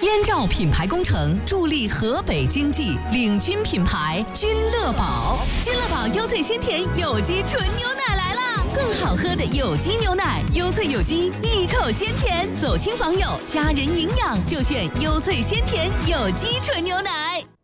燕赵品牌工程助力河北经济，领军品牌君乐宝。君乐宝优萃鲜甜有机纯牛奶来啦！更好喝的有机牛奶，优萃有机，一口鲜甜，走亲访友，家人营养就选优萃鲜甜有机纯牛奶。